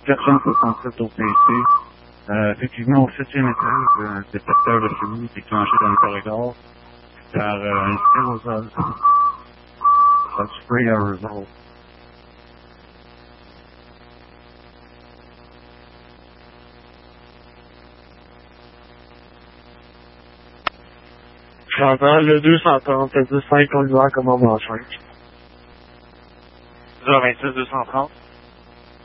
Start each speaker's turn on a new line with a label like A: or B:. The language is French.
A: 467 au PC. Effectivement, au 7e étage, un détecteur de fumée est déclenché dans le corridor par un aérosol. Un spray aerosol.
B: J'entends le 230, 5 on le voit comme en 5.
C: 026 230.